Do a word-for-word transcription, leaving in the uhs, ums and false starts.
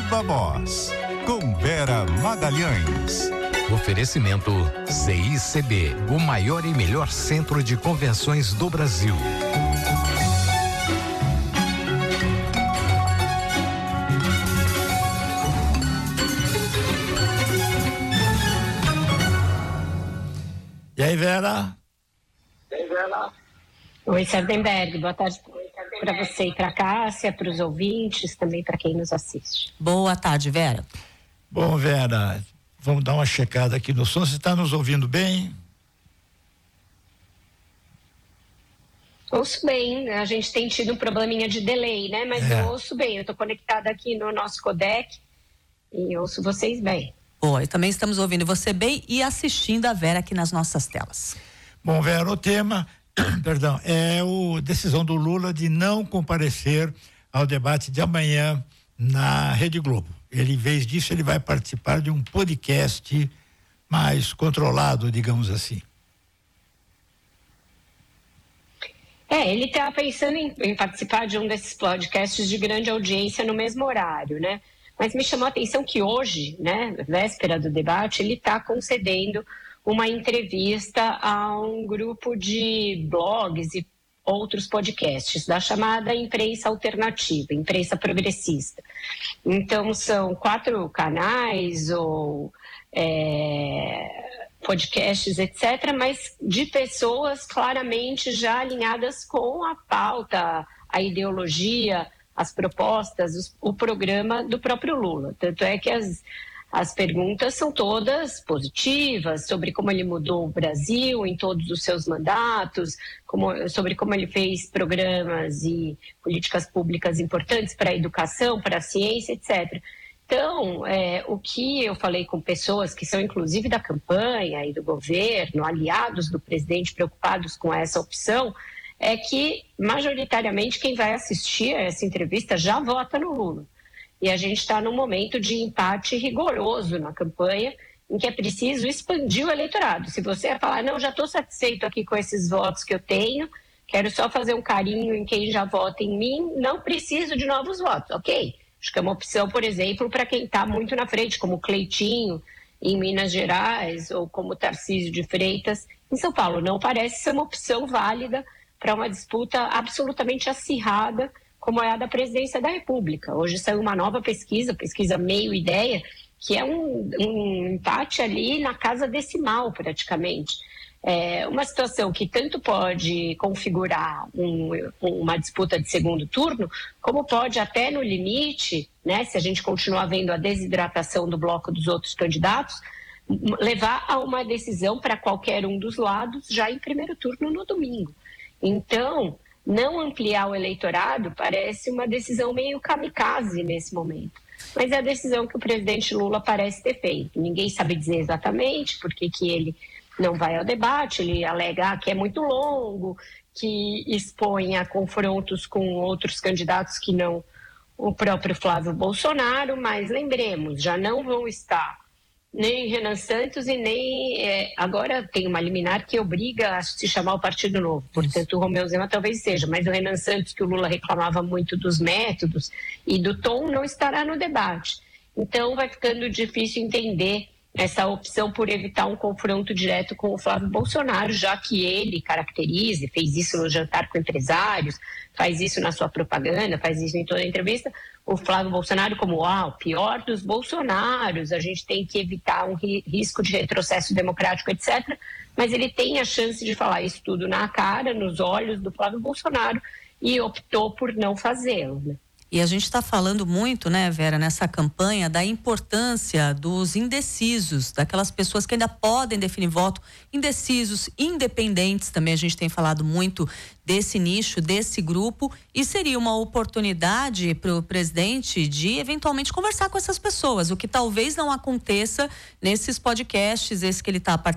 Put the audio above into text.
Viva Voz, com Vera Magalhães. Oferecimento C I C B, o maior e melhor centro de convenções do Brasil. E aí, Vera? E aí, Vera? Oi, Sardenberg, boa tarde para você e para a Cássia, para os ouvintes, também para quem nos assiste. Boa tarde, Vera. Bom, Vera, vamos dar uma checada aqui no som. Você está nos ouvindo bem? Ouço bem, a gente tem tido um probleminha de delay, né? Mas é. eu ouço bem, eu estou conectada aqui no nosso codec e ouço vocês bem. Boa, e também estamos ouvindo você bem e assistindo a Vera aqui nas nossas telas. Bom, Vera, o tema, perdão, é a decisão do Lula de não comparecer ao debate de amanhã na Rede Globo. Ele, em vez disso, ele vai participar de um podcast mais controlado, digamos assim. É, ele está pensando em, em participar de um desses podcasts de grande audiência no mesmo horário, né? Mas me chamou a atenção que hoje, né, véspera do debate, ele está concedendo uma entrevista a um grupo de blogs e outros podcasts da chamada imprensa alternativa, imprensa progressista. Então, são quatro canais ou é, podcasts, etcétera, mas de pessoas claramente já alinhadas com a pauta, a ideologia, as propostas, os, o programa do próprio Lula. Tanto é que as, as perguntas são todas positivas, sobre como ele mudou o Brasil em todos os seus mandatos, como, sobre como ele fez programas e políticas públicas importantes para a educação, para a ciência, etcétera. Então, é, o que eu falei com pessoas que são inclusive da campanha e do governo, aliados do presidente preocupados com essa opção, é que, majoritariamente, quem vai assistir a essa entrevista já vota no Lula. E a gente está num momento de empate rigoroso na campanha, em que é preciso expandir o eleitorado. Se você vai falar, não, já estou satisfeito aqui com esses votos que eu tenho, quero só fazer um carinho em quem já vota em mim, não preciso de novos votos, ok? Acho que é uma opção, por exemplo, para quem está muito na frente, como Cleitinho, em Minas Gerais, ou como Tarcísio de Freitas, em São Paulo. Não parece ser uma opção válida para uma disputa absolutamente acirrada como é a da presidência da República. Hoje saiu uma nova pesquisa, pesquisa Meio Ideia, que é um, um empate ali na casa decimal praticamente. É uma situação que tanto pode configurar um, uma disputa de segundo turno, como pode até no limite, né, se a gente continuar vendo a desidratação do bloco dos outros candidatos, levar a uma decisão para qualquer um dos lados já em primeiro turno no domingo. Então, não ampliar o eleitorado parece uma decisão meio kamikaze nesse momento. Mas é a decisão que o presidente Lula parece ter feito. Ninguém sabe dizer exatamente por que que ele não vai ao debate. Ele alega que é muito longo, que expõe a confrontos com outros candidatos que não o próprio Flávio Bolsonaro. Mas lembremos, já não vão estar nem Renan Santos e nem... É, agora tem uma liminar que obriga a se chamar o Partido Novo, portanto o Romeu Zema talvez seja, mas o Renan Santos, que o Lula reclamava muito dos métodos e do tom, não estará no debate. Então vai ficando difícil entender essa opção por evitar um confronto direto com o Flávio Bolsonaro, já que ele caracteriza, fez isso no jantar com empresários, faz isso na sua propaganda, faz isso em toda a entrevista, o Flávio Bolsonaro como ah, o pior dos Bolsonaros, a gente tem que evitar um ri- risco de retrocesso democrático, etcétera. Mas ele tem a chance de falar isso tudo na cara, nos olhos do Flávio Bolsonaro, e optou por não fazê-lo, né? E a gente está falando muito, né, Vera, nessa campanha da importância dos indecisos, daquelas pessoas que ainda podem definir voto, indecisos, independentes, também a gente tem falado muito desse nicho, desse grupo, e seria uma oportunidade para o presidente de eventualmente conversar com essas pessoas, o que talvez não aconteça nesses podcasts, esse que ele está participando.